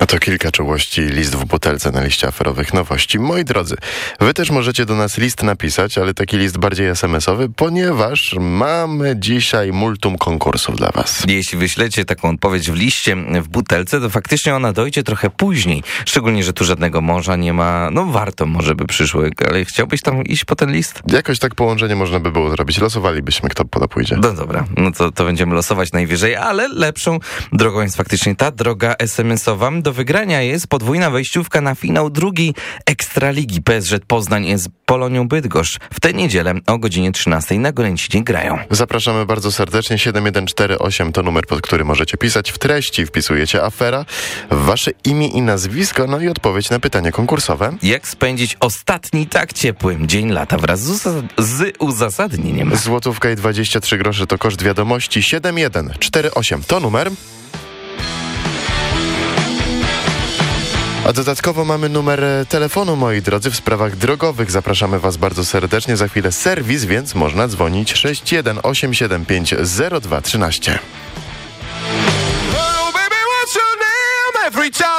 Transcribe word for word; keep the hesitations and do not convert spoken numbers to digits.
Oto kilka czułości list w butelce na liście aferowych nowości. Moi drodzy, wy też możecie do nas list napisać, ale taki list bardziej es em esowy, ponieważ mamy dzisiaj multum konkursów dla was. Jeśli wyślecie taką odpowiedź w liście w butelce, to faktycznie ona dojdzie trochę później. Szczególnie, że tu żadnego morza nie ma. No warto może by przyszło, ale chciałbyś tam iść po ten list? Jakoś tak połączenie można by było zrobić. Losowalibyśmy, kto poda pójdzie. No dobra, no to, to będziemy losować najwyżej, ale lepszą drogą jest faktycznie ta droga es em esowa. Do wygrania jest podwójna wejściówka na finał drugiej Ekstraligi. P S Z Poznań z Polonią Bydgoszcz. W tę niedzielę o godzinie trzynastej na Golęcinie grają. Zapraszamy bardzo serdecznie. siedem jeden cztery osiem to numer, pod który możecie pisać. W treści wpisujecie afera, wasze imię i nazwisko, no i odpowiedź na pytanie konkursowe. Jak spędzić ostatni tak ciepły dzień lata wraz z, uza- z uzasadnieniem? Złotówka i dwadzieścia trzy grosze to koszt wiadomości. siedem jeden cztery osiem to numer. A dodatkowo mamy numer telefonu, moi drodzy, w sprawach drogowych. Zapraszamy was bardzo serdecznie. Za chwilę serwis, więc można dzwonić sześć jeden osiem siedem pięć zero dwa trzynaście.